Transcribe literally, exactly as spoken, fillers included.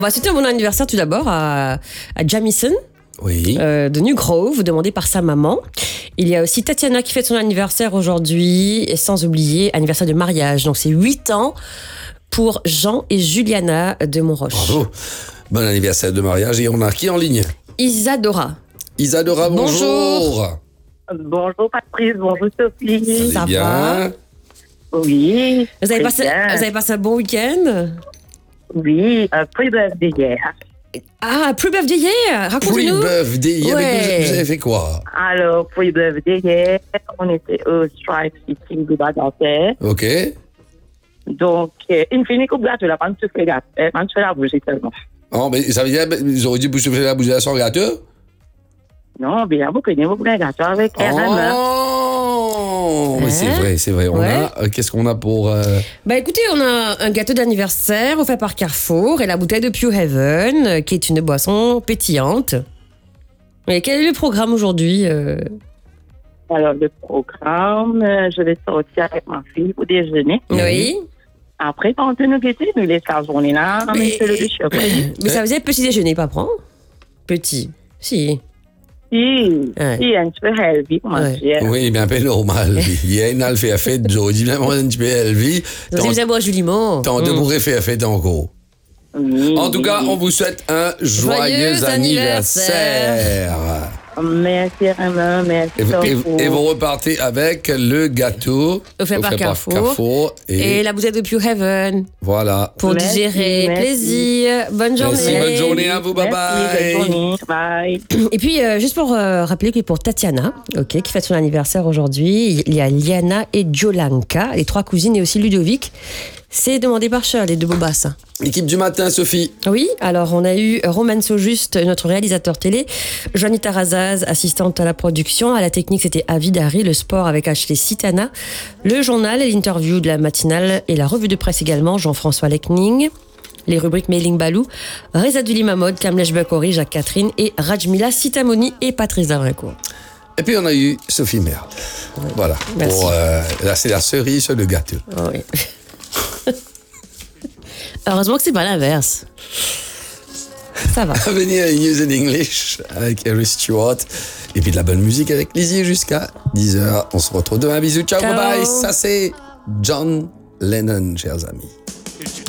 On va souhaiter mon anniversaire tout d'abord à, à Jamison. Oui. Euh, de New Grove, demandé par sa maman. Il y a aussi Tatiana qui fête son anniversaire aujourd'hui, et sans oublier anniversaire de mariage. Donc c'est huit ans pour Jean et Juliana de Montroche. Bravo. Bon anniversaire de mariage. Et on a qui en ligne? Isadora. Isadora, bonjour. Bonjour. Bonjour Patrice, bonjour Sophie. Ça bien va? Oui. Vous avez, très passé, bien. vous avez passé un bon week-end? Oui, un pre-birthday hier. Ah, pre-birthday hier. Racontez-nous. Pre-birthday. hier, Ouais. mais Vous vous avez fait quoi? Alors, pre-birthday hier, on était au Strike City de Bagantais. Ok. Donc, euh, une fine coupe gâteau, la panne se fait gâteau, euh, panne se la bouger seulement. Oh, mais ça veut dire ils auraient dû vous souffler la bouche à son gâteau? Non, bien, vous connaissez beaucoup de gâteau avec R M. Oh, mais c'est Hein? vrai, c'est vrai. On Ouais. a, euh, qu'est-ce qu'on a pour... euh, Bah écoutez, on a un gâteau d'anniversaire offert par Carrefour et la bouteille de Pure Heaven, euh, qui est une boisson pétillante. Et quel est le programme aujourd'hui? euh Alors, le programme, euh, je vais sortir avec ma fille pour déjeuner. Oui. Après, quand on nous guetter, nous laisse la journée là, Mais- mais c'est le chocolat. Mais ça faisait petit déjeuner, pas prendre? Petit. Si. Si, Ouais. si, un petit peu healthy pour Ouais. manger. Oui, bien, un peu normal. Il y a une alpha fête, j'aurais dit même un petit peu élevé. Vous avez boire Juliment. Tant de bourré fait fête encore. Oui, En tout oui, cas, oui. on vous souhaite un joyeux, Joyeux anniversaire. Merci Romain, merci Et vous, et- beaucoup. et vous repartez avec le gâteau Offert par Carrefour. Carrefour, et, Et la bouteille de Pure Heaven voilà. pour Merci, digérer. merci. Plaisir. Bonne journée. Merci, bonne journée à vous. Bye Merci, bonne bye. journée. Bye. Et puis, euh, juste pour euh, rappeler que pour Tatiana, ok, qui fête son anniversaire aujourd'hui, il y a Liana et Jolanka, les trois cousines, et aussi Ludovic. C'est demandé par Shirley de Bobas. Équipe du matin, Sophie. Oui, alors on a eu Roman Sojuste, notre réalisateur télé, Joanny Tarazaz, assistante à la production, à la technique c'était Avid Harry, le sport avec Ashley Sitana, le journal et l'interview de la matinale et la revue de presse également, Jean-François Lecning, les rubriques Mailing Balou, Reza Dulimamod, Kamlesh Bakori, Jacques Catherine et Rajmila Sitamoni et Patrice Davrincourt. Et puis on a eu Sophie Mère. Voilà. Merci. Pour, euh, là, c'est la cerise sur le gâteau. Oh oui. Heureusement que c'est pas l'inverse. Ça va. À venir News in English avec Harry Stewart. Et puis de la bonne musique avec Lizzie jusqu'à dix heures. On se retrouve demain. Bisous, ciao, Ciao. bye bye. Ça c'est John Lennon, chers amis.